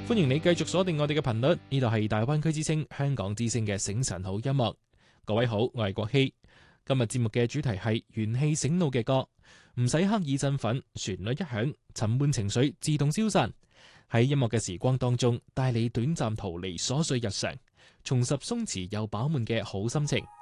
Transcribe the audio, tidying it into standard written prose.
歡迎你繼續鎖定我哋嘅頻率，呢度係大灣區之聲香港之聲嘅醒神好音樂。各位好，我係國希。今日節目嘅主題係元氣醒腦嘅歌，唔使刻意振奮，旋律一響，沉悶情緒自動消散。喺音樂嘅時光當中，帶你短暫逃離瑣碎日常，重拾鬆弛又飽滿嘅好心情。